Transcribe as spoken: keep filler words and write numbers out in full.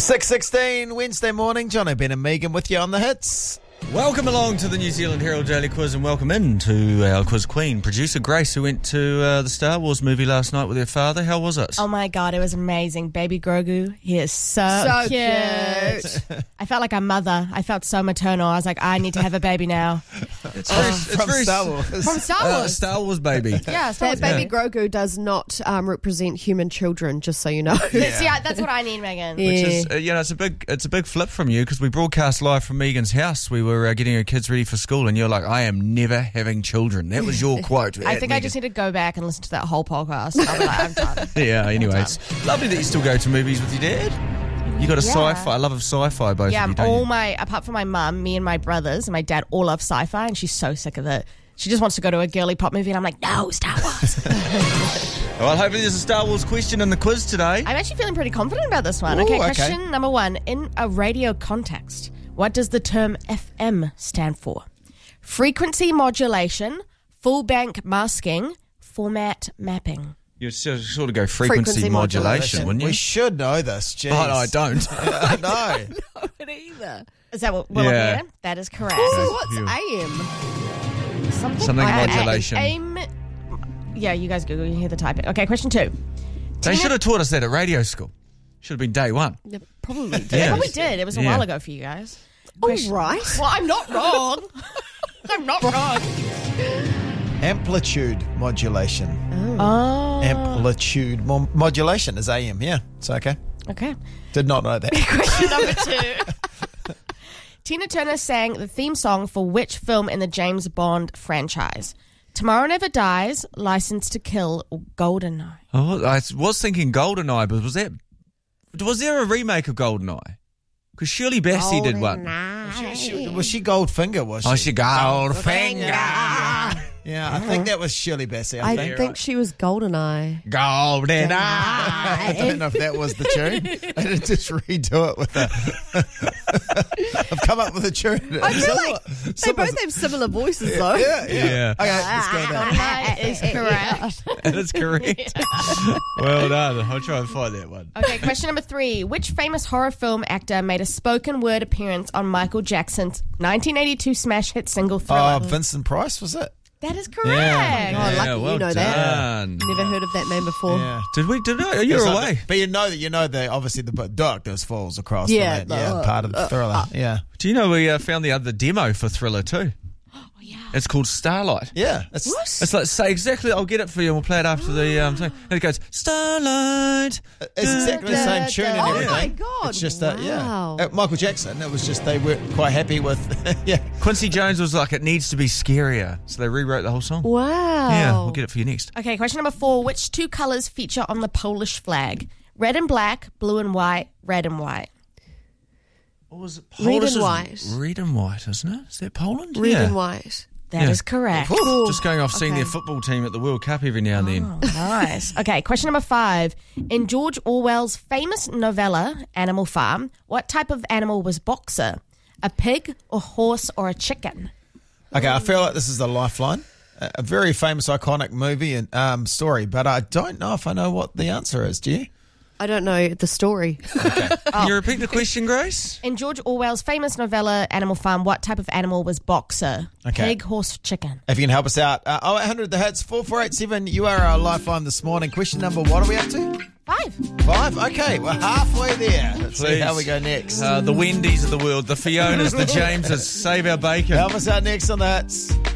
six sixteen, Wednesday morning. John O'Ben and Megan with you on the hits. Welcome along to the New Zealand Herald Daily Quiz, and welcome in to our quiz queen, producer Grace, who went to uh, the Star Wars movie last night with her father. How was it? Oh my God, it was amazing. Baby Grogu, he is so, So cute. cute. I felt like a mother. I felt so maternal. I was like, I need to have a baby now. It's very, it's From very Star Wars. From Star Uh, Wars. Star Wars baby. yeah, Star That Wars. baby Grogu does not um, represent human children, just so you know. Yeah. See, I, that's what I need, Megan. Yeah. Which is, uh, you know, it's a big, it's a big flip from you, because we broadcast live from Megan's house. We were uh, getting her kids ready for school, and you're like, "I am never having children." That was your quote. I at think I Megan. just need to go back and listen to that whole podcast. I'll be like, I'm done. Yeah. Anyway, it's lovely that you still go to movies with your dad. You got a Yeah. sci-fi. I love of sci-fi. Both Yeah, of you, don't all you? my, apart from my mum, me and my brothers and my dad all love sci-fi, and she's so sick of it. She just wants to go to a girly pop movie, and I'm like, no, Star Wars. Well, hopefully there's a Star Wars question in the quiz today. I'm actually feeling pretty confident about this one. Ooh, okay, okay. question number one. In a radio context, what does the term F M stand for? Frequency modulation, full bank masking, format mapping. You sort of go frequency, Frequency modulation, modulation. wouldn't you? We should know this. Jeez. But I don't. I know. Not either. Is that what we're Yeah. looking at? That is correct. So what's you. A M? Something, Something I- I- modulation. aim. Yeah, you guys Google, you hear the typing. Okay, question two. They should have taught us that at radio school. Should have been day one. Yeah, probably did. Yeah, Yeah. probably did. It was a Yeah. while ago for you guys. All right. Well, I'm not wrong. I'm not wrong. Amplitude modulation. Oh. Amplitude mo- modulation is A M. Yeah, it's okay. Okay. Did not know that. Question number two. Tina Turner sang the theme song for which film in the James Bond franchise? Tomorrow Never Dies, License to Kill, or GoldenEye? Oh, I was thinking GoldenEye, but was that was there a remake of GoldenEye? Because Shirley Bassey did one. She- she- was she Goldfinger? Was she? Oh, she Goldfinger. Yeah, I think that was Shirley Bassey. I, I think. think she was GoldenEye. GoldenEye. I don't know if that was the tune. I didn't just redo it with a. I've come up with a tune. I feel like they both have similar voices, though. Yeah, yeah. Yeah. Okay, let's go there. GoldenEye is correct. That is correct. Well done. I'll try and find that one. Okay, question number three. Which famous horror film actor made a spoken word appearance on Michael Jackson's nineteen eighty-two smash hit single Oh, Thriller? Vincent Price, was it? That is correct. Yeah. Oh, lucky you well know that. done. Never heard of that name before. Yeah. Did we? Did I? You're It's not away. the- but you know that you know that obviously the darkness falls across. Yeah, from that, yeah, uh, part of the thriller. yeah, Do you know we uh, found the other demo for Thriller too? Oh, yeah. It's called Starlight. yeah. It's, It's like, say exactly, I'll get it for you and we'll play it after the um, thing. And it goes, Starlight. It's exactly the same tune and Oh everything. my God, It's just that, wow. yeah. Uh, Michael Jackson. It was just they weren't quite happy with. yeah. Quincy Jones was like, it needs to be scarier. So they rewrote the whole song. Wow. Yeah, we'll get it for you next. Okay, question number four. Which two colours feature on the Polish flag? Red and black, blue and white, red and white. What was it? Red Polish and is white. Red and white, isn't it? Is that Poland? Red yeah. and white. That is Yeah. correct. Whew, just going off seeing Okay. their football team at the World Cup every now and then. Oh, nice. Okay, question number five. In George Orwell's famous novella, Animal Farm, what type of animal was Boxer? A pig, a horse, or a chicken? Okay, I feel like this is a lifeline. A a very famous, iconic movie and um, story, but I don't know if I know what the answer is. Do you? I don't know the story. Can you repeat the question, Grace? In George Orwell's famous novella, Animal Farm, what type of animal was Boxer? Okay. Pig, horse, chicken? If you can help us out, uh, oh eight hundred the hits four four eight seven. You are our lifeline this morning. Question number, what are we up to? Five. Five. Okay, we're halfway there. Let's see Please. how we go next. Uh, the Wendy's of the world, the Fionas, the Jameses, save our bacon. Help us out next on the hits.